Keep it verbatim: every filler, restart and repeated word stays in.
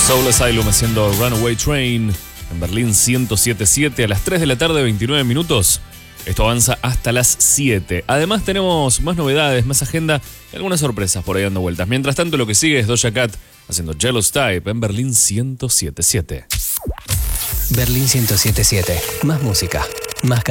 Soul Asylum haciendo Runaway Train en Berlín ciento siete punto siete a las tres de la tarde, veintinueve minutos. Esto avanza hasta las siete. Además tenemos más novedades, más agenda y algunas sorpresas por ahí dando vueltas. Mientras tanto, lo que sigue es Doja Cat haciendo Jealous Type en Berlín ciento siete punto siete. Berlín ciento siete punto siete. Más música, más